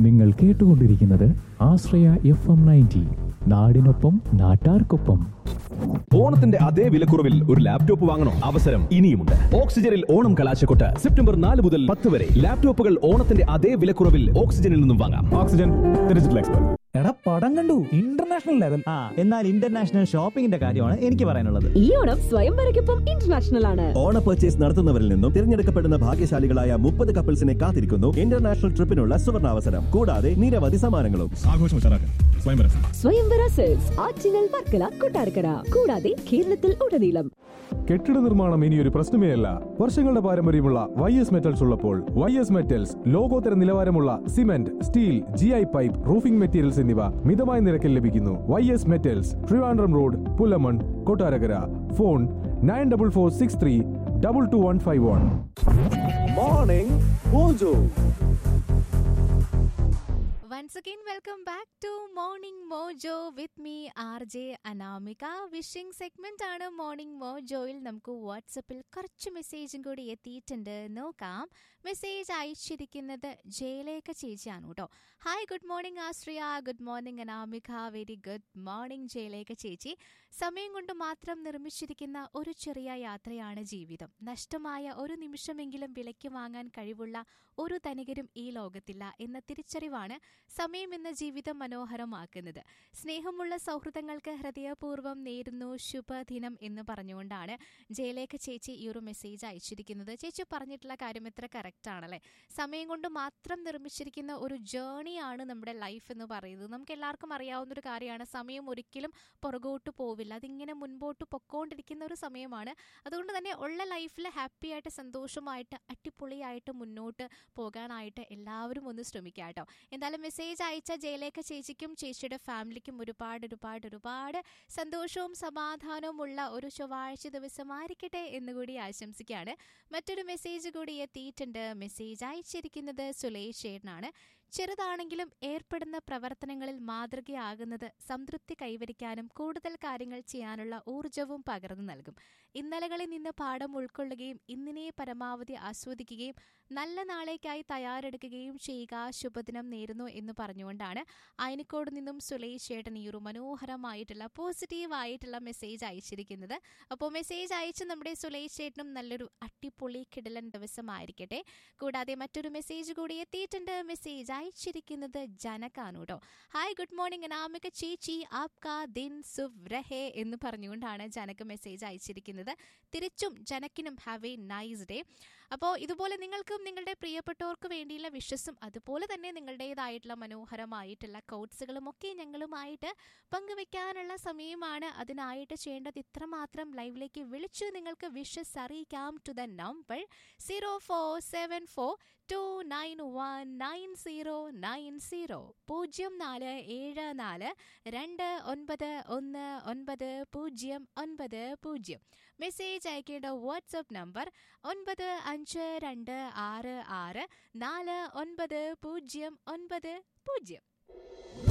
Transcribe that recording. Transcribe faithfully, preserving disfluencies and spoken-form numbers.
നിങ്ങൾ കേട്ടുകൊണ്ടിരിക്കുന്നത് ആശ്രയ F M ninety, നാടിനൊപ്പം നാട്ടാർക്കൊപ്പം. ഓണത്തിന്റെ അതേ വിലക്കുറവിൽ ഒരു ലാപ്ടോപ്പ് വാങ്ങണോ? അവസരം ഇനിയുമുണ്ട്. ഓക്സിജനിൽ ഓണം കലാശക്കൊട്ട് സെപ്റ്റംബർ നാല് മുതൽ പത്ത് വരെ ലാപ്ടോപ്പുകൾ ഓണത്തിന്റെ അതേ വിലക്കുറവിൽ ഓക്സിജനിൽ നിന്നും വാങ്ങാം. Oxygen digital expert. എടാ പടം കണ്ടു, ഇന്റർനാഷണൽ ലെവൽ. ആ എന്നാൽ ഇന്റർനാഷണൽ ഷോപ്പിംഗിന്റെ കാര്യമാണ് എനിക്ക് പറയാനുള്ളത്. ഈ ഓണം സ്വയംവരയ്ക്കൊപ്പം ഇന്റർനാഷണൽ ആണ്. ഓണ പർച്ചേസ് നടത്തുന്നവരിൽ നിന്നും തിരഞ്ഞെടുക്കപ്പെടുന്ന ഭാഗ്യശാലികളായ മുപ്പത് കപ്പിൾസിനെ കാത്തിരിക്കുന്നു ഇന്റർനാഷണൽ ട്രിപ്പിനുള്ള സുവർണാവസരം. കൂടാതെ നിരവധി സമ്മാനങ്ങളും. ആഘോഷം ഉഷാറാക്കാൻ സ്വയംവര സ്വയംവര സെൽസ് ആറ്റിങ്ങൽ, വർക്കല, കൊട്ടാരക്കര, കൂടാതെ കേരളത്തിൽ ഉടനീളം. കെട്ടിട നിർമ്മാണം ഇനിയൊരു പ്രശ്നമേ അല്ല. വർഷങ്ങളുടെ പാരമ്പര്യമുള്ള വൈ എസ് മെറ്റൽസ് ഉള്ളപ്പോൾ വൈ എസ് മെറ്റൽസ് ലോകോത്തര നിലവാരമുള്ള cement, steel, G I pipe, roofing materials എന്നിവ മിതമായ നിരക്കിൽ ലഭിക്കുന്നു. Y S metals, Trivandrum road, Pullamon, Kottarakkara. Phone nine double four six three double two one five one. Morning mojo. Once again, welcome back to Morning Mojo with me R J Anamika. Wishing segment ആണ് morning മോജോയിൽ. നമുക്ക് വാട്സപ്പിൽ കുറച്ച് മെസ്സേജും കൂടി എത്തിയിട്ടുണ്ട്, നോക്കാം. Message അയച്ചിരിക്കുന്നത് ജയലേഖ ചേച്ചിയാണ് കേട്ടോ. Hi, good morning Ashriya, good morning Anamika. Very good morning Jayalekha ചേച്ചി. സമയം കൊണ്ട് മാത്രം നിർമ്മിച്ചിരിക്കുന്ന ഒരു ചെറിയ യാത്രയാണ് ജീവിതം. നഷ്ടമായ ഒരു നിമിഷമെങ്കിലും വിലയ്ക്ക് വാങ്ങാൻ കഴിവുള്ള ഒരു ധനികരും ഈ ലോകത്തില്ല എന്ന തിരിച്ചറിവാണ് സമയം എന്ന ജീവിതം മനോഹരമാക്കുന്നത്. സ്നേഹമുള്ള സൗഹൃദങ്ങൾക്ക് ഹൃദയപൂർവ്വം നേരുന്നു ശുഭദിനം എന്ന് പറഞ്ഞുകൊണ്ടാണ് ജയലേഖ ചേച്ചി ഈ ഒരു മെസ്സേജ് അയച്ചിരിക്കുന്നത്. ചേച്ചി പറഞ്ഞിട്ടുള്ള കാര്യം എത്ര കറക്റ്റ് ആണല്ലേ. സമയം കൊണ്ട് മാത്രം നിർമ്മിച്ചിരിക്കുന്ന ഒരു ജേണിയാണ് നമ്മുടെ ലൈഫ് എന്ന് പറയുന്നത്. നമുക്ക് എല്ലാവർക്കും അറിയാവുന്ന ഒരു കാര്യമാണ്, സമയം ഒരിക്കലും പുറകോട്ട് പോവില്ല, അതിങ്ങനെ മുൻപോട്ട് പൊക്കോണ്ടിരിക്കുന്ന ഒരു സമയമാണ്. അതുകൊണ്ട് തന്നെ ഉള്ള ലൈഫിൽ ഹാപ്പി ആയിട്ട് സന്തോഷമായിട്ട് അടിപൊളിയായിട്ട് മുന്നോട്ട് പോകാനായിട്ട് എല്ലാവരും ഒന്ന് ശ്രമിക്കുക കേട്ടോ. എന്തായാലും മെസ്സേജ് അയച്ച ജയലേഖ ചേച്ചിക്കും ചേച്ചിയുടെ ഫാമിലിക്കും ഒരുപാട് ഒരുപാട് ഒരുപാട് സന്തോഷവും സമാധാനവും ഉള്ള ഒരു ചൊവ്വാഴ്ച ദിവസമായിരിക്കട്ടെ എന്നുകൂടി ആശംസിക്കുകയാണ്. മറ്റൊരു മെസ്സേജ് കൂടി എത്തിയിട്ടുണ്ട്. മെസ്സേജ് അയച്ചിരിക്കുന്നത് സുലേഷ് ചേട്ടനാണ്. ചെറുതാണെങ്കിലും ഏർപ്പെടുന്ന പ്രവർത്തനങ്ങളിൽ മാതൃകയാകുന്നത് സംതൃപ്തി കൈവരിക്കാനും കൂടുതൽ കാര്യങ്ങൾ ചെയ്യാനുള്ള ഊർജവും പകർന്നു നൽകും. ഇന്നലകളിൽ നിന്ന് പാഠം ഉൾക്കൊള്ളുകയും ഇന്നിനെ പരമാവധി ആസ്വദിക്കുകയും നല്ല നാളേക്കായി തയ്യാറെടുക്കുകയും ചെയ്യുക. ശുഭദിനം നേരുന്നു എന്ന് പറഞ്ഞുകൊണ്ടാണ് അയനിക്കോട് നിന്നും സുലേഷ് ചേട്ടൻ ഈ ഒരു മനോഹരമായിട്ടുള്ള പോസിറ്റീവായിട്ടുള്ള മെസ്സേജ് അയച്ചിരിക്കുന്നത്. അപ്പോൾ മെസ്സേജ് അയച്ച് നമ്മുടെ സുലേഷ് ചേട്ടനും നല്ലൊരു അടിപൊളി കിടലൻ ദിവസമായിരിക്കട്ടെ. കൂടാതെ മറ്റൊരു മെസ്സേജ് കൂടി എത്തിയിട്ടുണ്ട്. മെസ്സേജ് അയച്ചിരിക്കുന്നത് ജനകാണ് കേട്ടോ. ഹായ്, ഗുഡ് മോർണിംഗ് അനാമിക ചേച്ചി, ആപ്കാ ദിൻ സുവ് രഹേ എന്ന് പറഞ്ഞുകൊണ്ടാണ് ജനക്ക് മെസ്സേജ് അയച്ചിരിക്കുന്നത്. തിരിച്ചും ജനക്കിനും ഹാവ് എ നൈസ് ഡേ. അപ്പോൾ ഇതുപോലെ നിങ്ങൾക്കും നിങ്ങളുടെ പ്രിയപ്പെട്ടവർക്ക് വേണ്ടിയുള്ള വിഷസും അതുപോലെ തന്നെ നിങ്ങളുടേതായിട്ടുള്ള മനോഹരമായിട്ടുള്ള കോട്സുകളും ഒക്കെ ഞങ്ങളുമായിട്ട് പങ്കുവെക്കാനുള്ള സമയമാണ്. അതിനായിട്ട് ചെയ്യേണ്ടത് ഇത്രമാത്രം ലൈവിലേക്ക് വിളിച്ച് നിങ്ങൾക്ക് വിഷസ് അറിയിക്കാം to the number zero four seven four to nine one nine zero nine zero പൂജ്യം നാല് ഏഴ് നാല് രണ്ട് ഒൻപത് ഒന്ന് ഒൻപത് പൂജ്യം ഒൻപത് പൂജ്യം. മെസ്സേജ് അയക്കേണ്ട വാട്സപ്പ് നമ്പർ ഒൻപത് അഞ്ച് രണ്ട് ആറ് ആറ് നാല് ഒൻപത് പൂജ്യം ഒൻപത് പൂജ്യം.